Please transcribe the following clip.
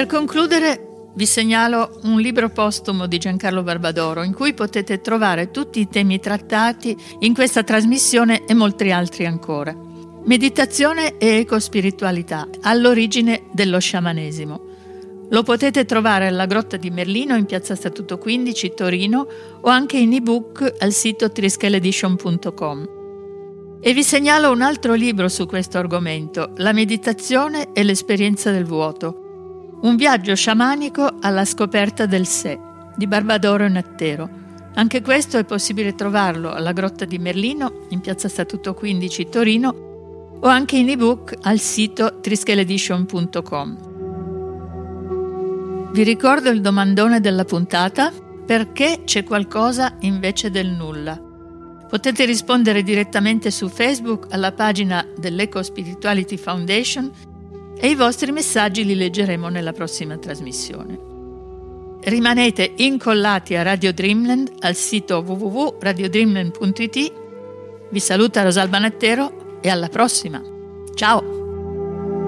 Per concludere vi segnalo un libro postumo di Giancarlo Barbadoro in cui potete trovare tutti i temi trattati in questa trasmissione e molti altri ancora. Meditazione e ecospiritualità, all'origine dello sciamanesimo. Lo potete trovare alla Grotta di Merlino in piazza Statuto 15, Torino, o anche in ebook al sito triskeledition.com. E vi segnalo un altro libro su questo argomento, La meditazione e l'esperienza del vuoto. Un viaggio sciamanico alla scoperta del sé, di Barbadoro e Nattero. Anche questo è possibile trovarlo alla Grotta di Merlino, in piazza Statuto 15, Torino, o anche in ebook al sito triskeledition.com. Vi ricordo il domandone della puntata: perché c'è qualcosa invece del nulla? Potete rispondere direttamente su Facebook alla pagina dell'Eco Spirituality Foundation e i vostri messaggi li leggeremo nella prossima trasmissione. Rimanete incollati a Radio Dreamland al sito www.radiodreamland.it. Vi saluta Rosalba Nattero e alla prossima. Ciao!